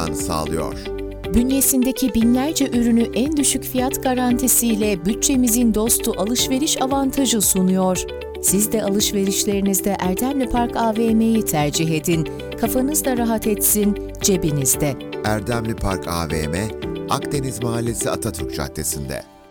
imkanı sağlıyor. Bünyesindeki binlerce ürünü en düşük fiyat garantisiyle bütçemizin dostu alışveriş avantajı sunuyor. Siz de alışverişlerinizde Erdemli Park AVM'yi tercih edin. Kafanız da rahat etsin, cebinizde. Erdemli Park AVM, Akdeniz Mahallesi Atatürk Caddesi'nde.